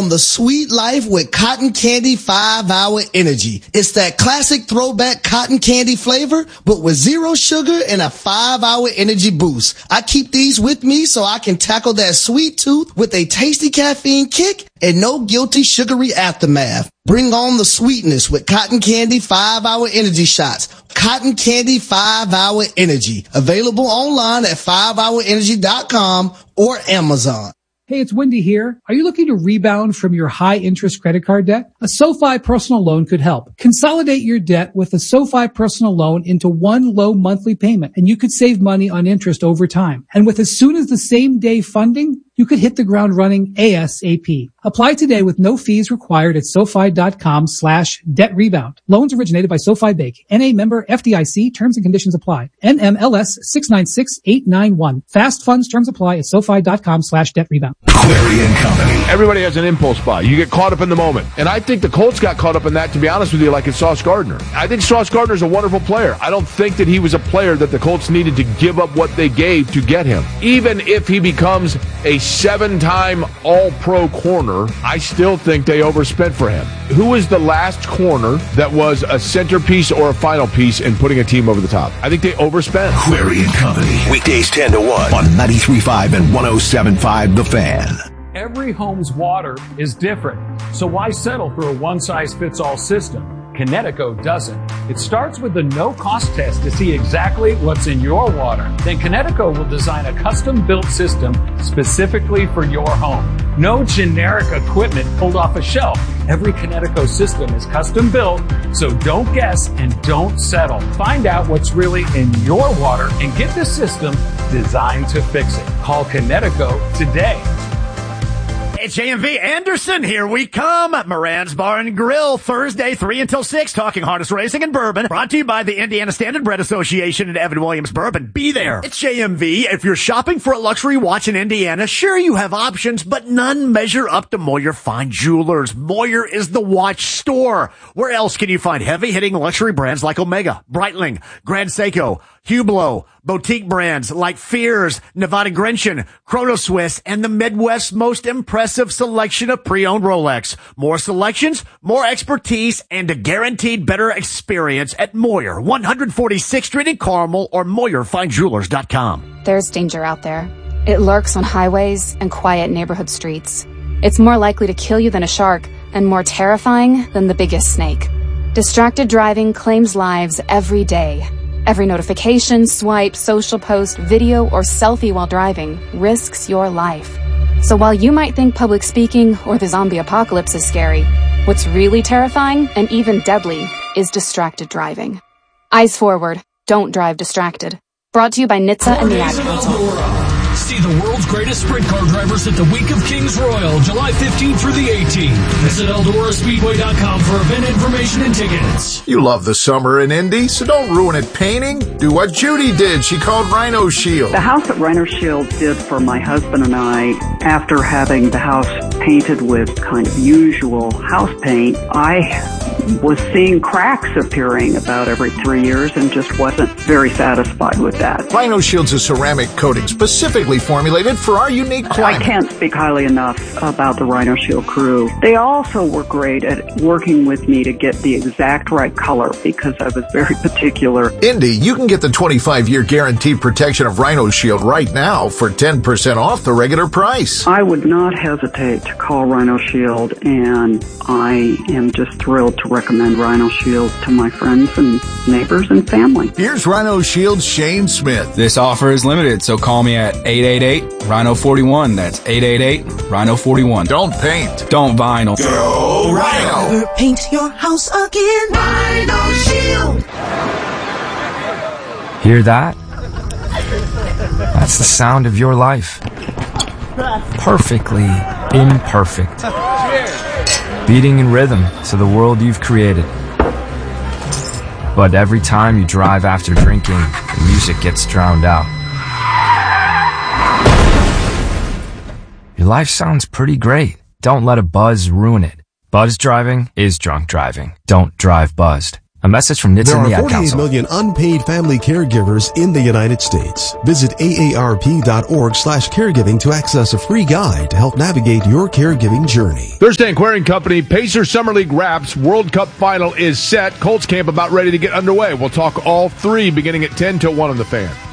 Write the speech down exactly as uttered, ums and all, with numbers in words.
on the sweet life with Cotton Candy five hour Energy. It's that classic throwback cotton candy flavor, but with zero sugar and a five hour energy boost. I keep these with me so I can tackle that sweet tooth with a tasty caffeine kick and no guilty sugary aftermath. Bring on the sweetness with Cotton Candy five hour Energy shots. Cotton Candy five hour Energy. Available online at five hour energy dot com or Amazon. Hey, it's Wendy here. Are you looking to rebound from your high-interest credit card debt? A SoFi personal loan could help. Consolidate your debt with a SoFi personal loan into one low monthly payment, and you could save money on interest over time. And with as soon as the same day funding, you could hit the ground running ASAP. Apply today with no fees required at SoFi.com slash debt rebound. Loans originated by SoFi Bank. N A member F D I C. Terms and conditions apply. N M L S six nine six eight nine one. Fast funds terms apply at SoFi.com slash debt rebound. Query and Company. Everybody has an impulse buy. You get caught up in the moment. And I think the Colts got caught up in that, to be honest with you, like it's Sauce Gardner. I think Sauce Gardner's a wonderful player. I don't think that he was a player that the Colts needed to give up what they gave to get him. Even if he becomes a seven-time all-pro corner, I still think they overspent for him. Who was the last corner that was a centerpiece or a final piece in putting a team over the top? I think they overspent. Query and Company. Weekdays ten to one on ninety-three point five and one oh seven point five The Fan. Every home's water is different, so why settle for a one-size-fits-all system? Kinetico doesn't. It starts with a no-cost test to see exactly what's in your water. Then Kinetico will design a custom-built system specifically for your home. No generic equipment pulled off a shelf. Every Kinetico system is custom-built, so don't guess and don't settle. Find out what's really in your water and get the system designed to fix it. Call Kinetico today. It's J M V Anderson. Here we come. Moran's Bar and Grill, Thursday, three until six, talking harness racing and bourbon. Brought to you by the Indiana Standard Bread Association and Evan Williams Bourbon. Be there. It's J M V. If you're shopping for a luxury watch in Indiana, sure, you have options, but none measure up to Moyer Fine Jewelers. Moyer is the watch store. Where else can you find heavy-hitting luxury brands like Omega, Breitling, Grand Seiko, Hublot, boutique brands like Fears, Nevada Grenchen, Chrono Swiss, and the Midwest's most impressive selection of pre-owned Rolex. More selections, more expertise, and a guaranteed better experience at Moyer, one forty-sixth Street in Carmel, or Moyer Fine Jewelers dot com. There's danger out there. It lurks on highways and quiet neighborhood streets. It's more likely to kill you than a shark, and more terrifying than the biggest snake. Distracted driving claims lives every day. Every notification, swipe, social post, video, or selfie while driving risks your life. So while you might think public speaking or the zombie apocalypse is scary, what's really terrifying and even deadly is distracted driving. Eyes forward. Don't drive distracted. Brought to you by N H T S A and the Ad Council. See the world's greatest sprint car drivers at the Week of Kings Royal, July fifteenth through the eighteenth. Visit Eldora Speedway dot com for event information and tickets. You love the summer in Indy, so don't ruin it painting. Do what Judy did. She called Rhino Shield. The house that Rhino Shield did for my husband and I, after having the house painted with kind of usual house paint, I was seeing cracks appearing about every three years and just wasn't very satisfied with that. Rhino Shield's a ceramic coating specifically formulated for our unique climate. I can't speak highly enough about the Rhino Shield crew. They also were great at working with me to get the exact right color because I was very particular. Indy, you can get the twenty-five year guaranteed protection of Rhino Shield right now for ten percent off the regular price. I would not hesitate to call Rhino Shield, and I am just thrilled to recommend Rhino Shield to my friends and neighbors and family. Here's Rhino Shield's Shane Smith. This offer is limited, so call me at eight eight eight, Rhino forty-one. That's eight eight eight, Rhino forty-one. Don't paint. Don't vinyl. Go Rhino. Never paint your house again. Rhino Shield. Hear that? That's the sound of your life. Perfectly imperfect. Beating in rhythm to the world you've created. But every time you drive after drinking, the music gets drowned out. Your life sounds pretty great. Don't let a buzz ruin it. Buzz driving is drunk driving. Don't drive buzzed. A message from N H T S A There and the are Ad forty-eight Council. million unpaid family caregivers in the United States. Visit A A R P dot org slash caregiving to access a free guide to help navigate your caregiving journey. Thursday Aquarium Company, Pacers Summer League wraps. World Cup final is set. Colts camp about ready to get underway. We'll talk all three beginning at ten till one on the Fan.